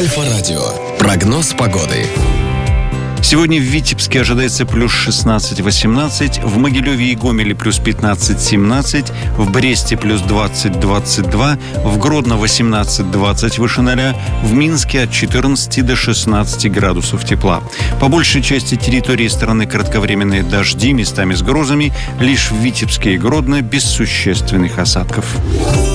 Альфа-радио. Прогноз погоды. Сегодня в Витебске ожидается плюс 16-18, в Могилеве и Гомеле плюс 15-17, в Бресте плюс 20-22, в Гродно 18-20 выше 0, в Минске от 14 до 16 градусов тепла. По большей части территории страны кратковременные дожди, местами с грозами, лишь в Витебске и Гродно без существенных осадков.